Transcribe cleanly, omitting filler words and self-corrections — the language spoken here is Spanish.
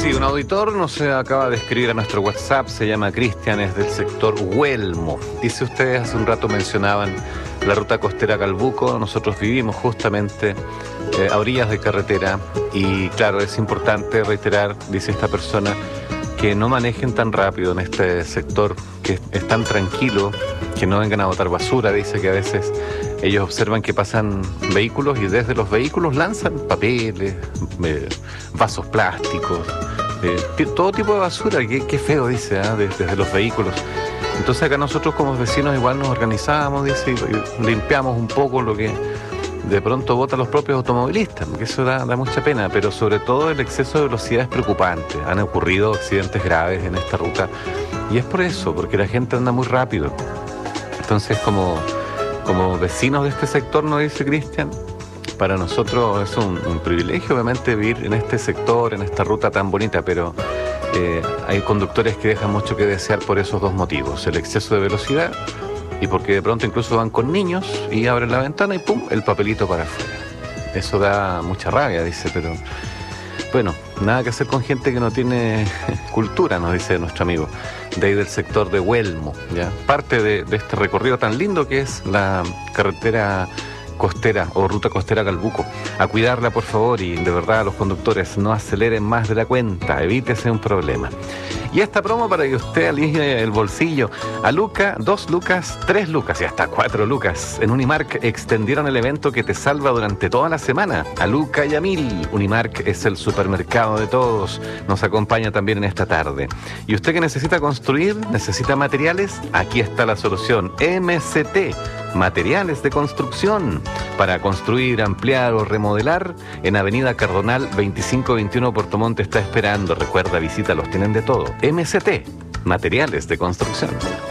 Sí, un auditor nos acaba de escribir a nuestro WhatsApp, se llama Cristian, es del sector Huelmo. Dice, ustedes hace un rato mencionaban la ruta costera Calbuco, nosotros vivimos justamente a orillas de carretera y claro, es importante reiterar, dice esta persona, que no manejen tan rápido en este sector, que es tan tranquilo, que no vengan a botar basura. Dice que a veces ellos observan que pasan vehículos y desde los vehículos lanzan papeles, vasos plásticos, todo tipo de basura. Qué feo, dice, desde los vehículos. Entonces acá nosotros como vecinos igual nos organizamos, dice, y limpiamos un poco lo que de pronto botan los propios automovilistas, porque eso da mucha pena, pero sobre todo el exceso de velocidad es preocupante. Han ocurrido accidentes graves en esta ruta y es por eso, porque la gente anda muy rápido. Entonces como vecinos de este sector, nos dice Cristian, para nosotros es un privilegio obviamente vivir en este sector, en esta ruta tan bonita, pero hay conductores que dejan mucho que desear por esos dos motivos: el exceso de velocidad y porque de pronto incluso van con niños y abren la ventana y ¡pum!, el papelito para afuera. Eso da mucha rabia, dice, pero bueno, nada que hacer con gente que no tiene cultura, nos dice nuestro amigo de ahí del sector de Huelmo, ¿ya? Parte de este recorrido tan lindo que es la carretera costera o ruta costera Calbuco. A cuidarla, por favor, y de verdad los conductores no aceleren más de la cuenta, evítese un problema. Y esta promo para que usted alivie el bolsillo: a Luca, 2 lucas, 3 lucas y hasta 4 lucas. En Unimark extendieron el evento que te salva durante toda la semana. A Luca y a 1000. Unimark es el supermercado de todos. Nos acompaña también en esta tarde. Y usted que necesita construir, necesita materiales, aquí está la solución. MCT. Materiales de construcción para construir, ampliar o remodelar. En Avenida Cardonal 2521 Puerto Montt está esperando. Recuerda, visítalos, tienen de todo. MCT, materiales de construcción.